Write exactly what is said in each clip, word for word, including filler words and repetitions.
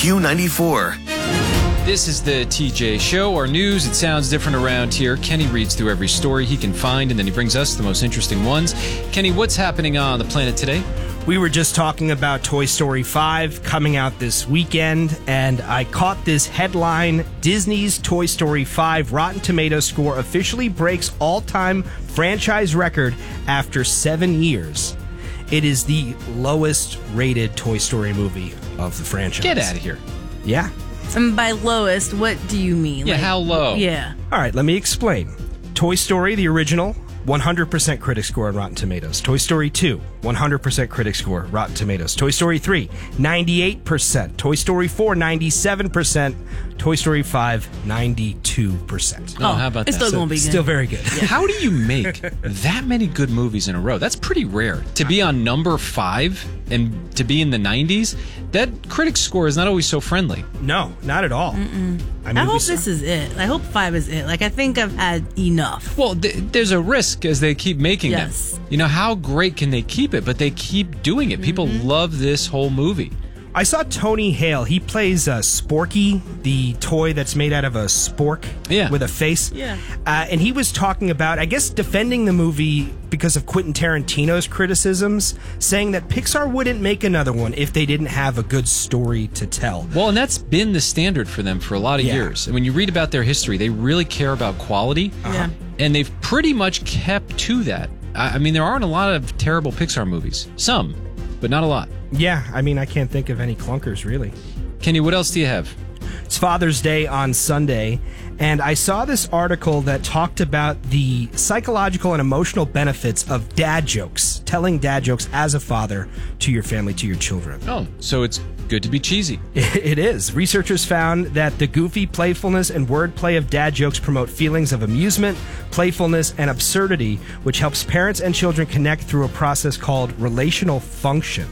Q ninety-four. This is the T J Show, our news. It sounds different around here. Kenny reads through every story he can find, and then he brings us the most interesting ones. Kenny, what's happening on the planet today? We were just talking about Toy Story five coming out this weekend, and I caught this headline: Disney's Toy Story five Rotten Tomatoes score officially breaks all-time franchise record after seven years. It is the lowest rated Toy Story movie of the franchise. Get out of here. Yeah. And by lowest, what do you mean? Yeah, like, how low? Yeah. All right, let me explain. Toy Story, the original, one hundred percent critic score on Rotten Tomatoes. Toy Story two, one hundred percent critic score, Rotten Tomatoes. Toy Story three, ninety-eight percent. Toy Story four, ninety-seven percent. Toy Story five, ninety-two percent. Oh, how about it's that? still going to be good. Still very good. How do you make that many good movies in a row? That's pretty rare. To be on number five and to be in the nineties, that critic score is not always so friendly. No, not at all. Mm-mm. I, I mean, hope we saw- this is it. I hope five is it. Like, I think I've had enough. Well, th- there's a risk as they keep making Yes. them. You know, how great can they keep it? But they keep doing it. People Mm-hmm. love this whole movie. I saw Tony Hale. He plays uh, Sporky, the toy that's made out of a spork Yeah. with a face. Yeah. Uh, and he was talking about, I guess, defending the movie because of Quentin Tarantino's criticisms, saying that Pixar wouldn't make another one if they didn't have a good story to tell. Well, and that's been the standard for them for a lot of Yeah. years. And when you read about their history, they really care about quality. Yeah. And they've pretty much kept to that. I, I mean, there aren't a lot of terrible Pixar movies. Some, but not a lot. Yeah, I mean, I can't think of any clunkers, really. Kenny, what else do you have? It's Father's Day on Sunday, and I saw this article that talked about the psychological and emotional benefits of dad jokes, telling dad jokes as a father to your family, to your children. Oh, so it's good to be cheesy. It is. Researchers found that the goofy playfulness and wordplay of dad jokes promote feelings of amusement, playfulness, and absurdity, which helps parents and children connect through a process called relational function.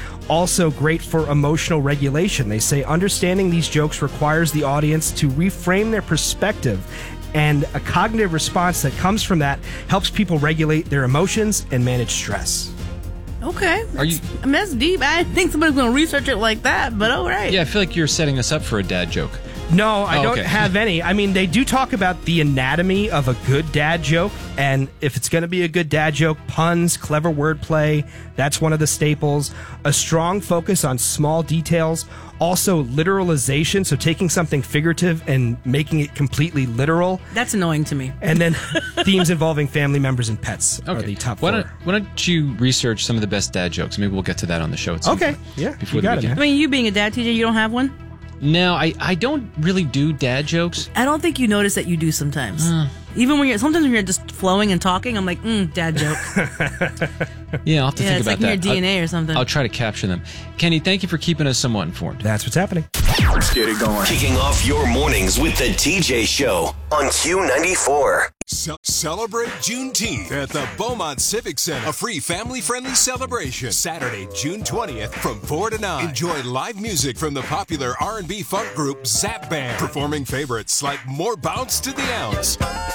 Also great for emotional regulation. They say understanding these jokes requires the audience to reframe their perspective, and a cognitive response that comes from that helps people regulate their emotions and manage stress. Okay. Are you- I mean, that's deep. I didn't think somebody's going to research it like that, but all right. Yeah, I feel like you're setting us up for a dad joke. No, I Oh, don't okay. have any. I mean, they do talk about the anatomy of a good dad joke, and if it's going to be a good dad joke, puns, clever wordplay, that's one of the staples. A strong focus on small details. Also, literalization, so taking something figurative and making it completely literal. That's annoying to me. And then themes involving family members and pets are Okay. the top why four. don't, why don't you research some of the best dad jokes? Maybe we'll get to that on the show at some Okay, point. yeah, Before you the got it, weekend. I mean, you being a dad, T J, you don't have one? No, I, I don't really do dad jokes. I don't think you notice that you do sometimes. Even when you're, sometimes when you're just flowing and talking, I'm like, mm, dad joke. Yeah, I'll have to Yeah, think it's about like in your that. D N A I'll, or something. I'll try to capture them. Kenny, thank you for keeping us somewhat informed. That's what's happening. Let's get it going. Kicking off your mornings with the T J Show on Q ninety-four. Ce- celebrate Juneteenth at the Beaumont Civic Center. A free family-friendly celebration. Saturday, June twentieth from four to nine. Enjoy live music from the popular R and B funk group Zap Band. Performing favorites like More Bounce to the Ounce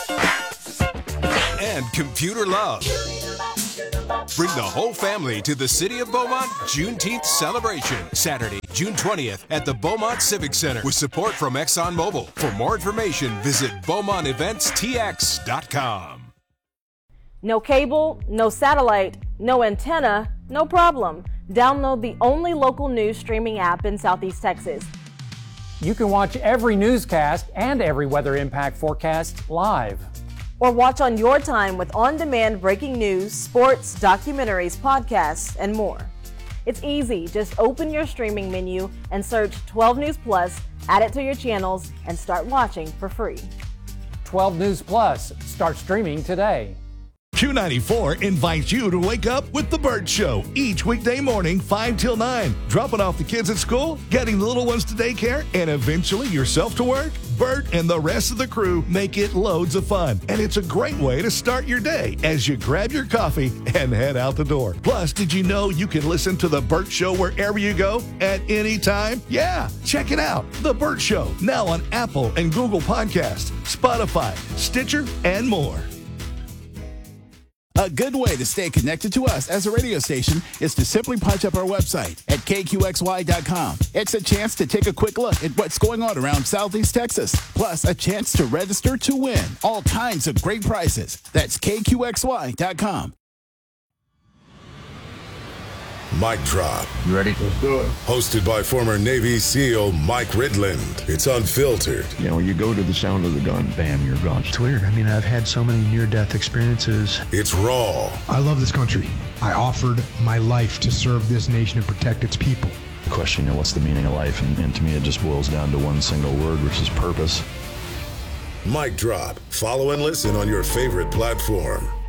and Computer Love. Bring the whole family to the City of Beaumont Juneteenth celebration. Saturday, June twentieth at the Beaumont Civic Center with support from ExxonMobil. For more information, visit beaumont events t x dot com. No cable, no satellite, no antenna, no problem. Download the only local news streaming app in Southeast Texas. You can watch every newscast and every weather impact forecast live. Or watch on your time with on-demand breaking news, sports, documentaries, podcasts, and more. It's easy. Just open your streaming menu and search twelve News Plus, add it to your channels, and start watching for free. twelve News Plus. Start streaming today. Q ninety-four invites you to wake up with The Burt Show each weekday morning, five till nine. Dropping off the kids at school, getting the little ones to daycare, and eventually yourself to work. Burt and the rest of the crew make it loads of fun. And it's a great way to start your day as you grab your coffee and head out the door. Plus, did you know you can listen to The Burt Show wherever you go at any time? Yeah, check it out. The Burt Show, now on Apple and Google Podcasts, Spotify, Stitcher, and more. A good way to stay connected to us as a radio station is to simply punch up our website at K Q X Y dot com. It's a chance to take a quick look at what's going on around Southeast Texas, plus a chance to register to win all kinds of great prizes. That's K Q X Y dot com. Mic Drop. You ready? Let's do it. Hosted by former Navy SEAL Mike Ridland. It's unfiltered. You know, you go to the sound of the gun, bam, you're gone. It's weird. I mean, I've had so many near-death experiences. It's raw. I love this country. I offered my life to serve this nation and protect its people. The question, you know, what's the meaning of life? And, and to me, it just boils down to one single word, which is purpose. Mic Drop. Follow and listen on your favorite platform.